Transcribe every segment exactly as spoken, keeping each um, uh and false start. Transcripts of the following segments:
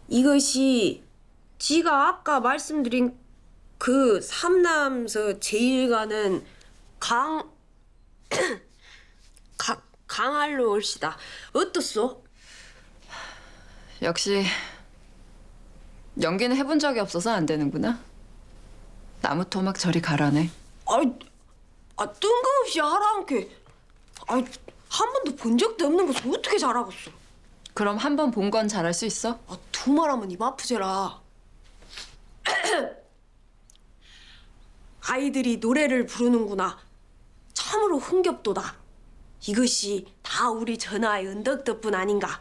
이것이 지가 아까 말씀드린 그 삼남서 제일 가는 강... 가, 강할로 올시다. 어떻소? 역시 연기는 해본 적이 없어서 안 되는구나. 나무 토막 저리 가라네. 아이, 아 뜬금없이 하라한게. 아이, 한 번도 본 적도 없는 것을 어떻게 잘하겠어? 그럼 한 번 본 건 잘할 수 있어? 아, 두 말하면 입 아프제라. 아이들이 노래를 부르는구나. 참으로 흥겹도다. 이것이 다 우리 전하의 은덕 덕분 아닌가?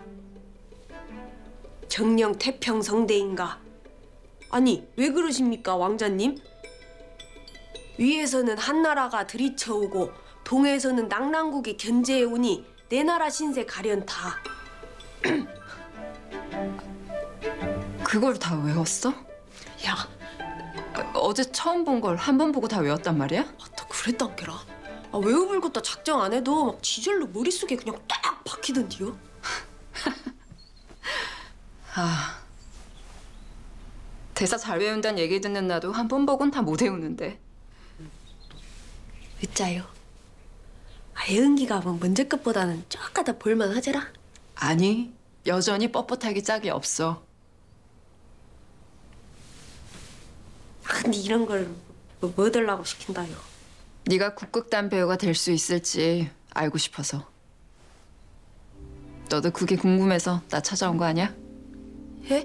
정령 태평성대인가? 아니, 왜 그러십니까, 왕자님? 위에서는 한나라가 들이쳐오고 동에서는 낙랑국이 견제해 오니 내 나라 신세 가련다. 그걸 다 외웠어? 야, 아, 어제 처음 본 걸 한 번 보고 다 외웠단 말이야? 아따 그랬단께라. 아, 외워볼 것도 작정 안 해도 막 지절로 머릿속에 그냥 딱 박히던디요. 아, 대사 잘 외운다는 얘기 듣는 나도 한 번 보곤 다 못 외우는데. 어짜요? 아, 연기가 뭐 먼저 것보다는 쪼까 더 볼만하제라. 아니, 여전히 뻣뻣하기 짝이 없어. 아, 근데 이런 걸 뭐, 뭐 들라고 시킨다요? 네가 국극단 배우가 될 수 있을지 알고 싶어서. 너도 그게 궁금해서 나 찾아온 거 아니야?